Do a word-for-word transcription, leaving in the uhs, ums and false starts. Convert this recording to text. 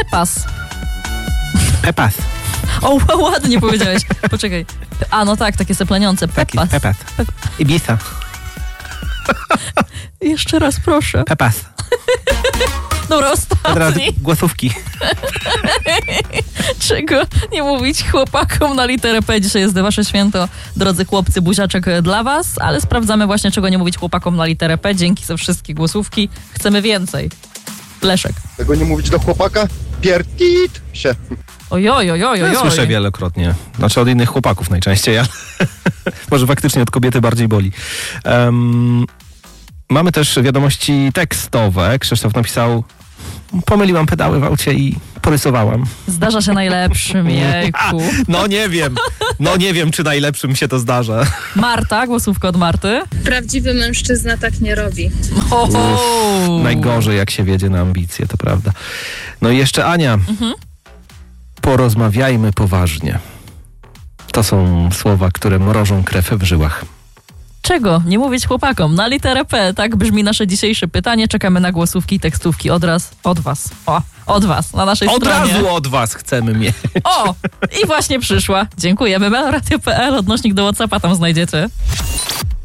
Pepas. Pepas. O, ładnie powiedziałeś. Poczekaj. A, no tak, takie sepleniące. Pepas. Pepas. Ibiza. Jeszcze raz proszę. Pepas. Dobra, Teraz ostatni. głosówki. Czego nie mówić chłopakom na literę P? Dzisiaj jest wasze święto, drodzy chłopcy, buziaczek dla was, ale sprawdzamy właśnie, czego nie mówić chłopakom na literę P. Dzięki za wszystkie głosówki. Chcemy więcej. Leszek. Tego nie mówić do chłopaka? Pierdit się. Ojoj, ojoj, ojoj. Ja słyszę wielokrotnie. Znaczy od innych chłopaków najczęściej, ale może faktycznie od kobiety bardziej boli. Um, mamy też wiadomości tekstowe. Krzysztof napisał: pomyliłam pedały w aucie i porysowałam. Zdarza się najlepszym, jejku. No nie wiem. No nie wiem, czy najlepszym się to zdarza. Marta, głosówka od Marty. Prawdziwy mężczyzna tak nie robi. Uff, najgorzej, jak się wiedzie na ambicje, to prawda. No i jeszcze Ania. Mhm. Porozmawiajmy poważnie. To są słowa, które mrożą krew w żyłach. Czego nie mówić chłopakom na literę P? Tak brzmi nasze dzisiejsze pytanie. Czekamy na głosówki i tekstówki od raz, od was. O, od was, na naszej od stronie. Od razu od was chcemy mieć. O, i właśnie przyszła. Dziękujemy. melradio kropka p l, odnośnik do WhatsAppa tam znajdziecie.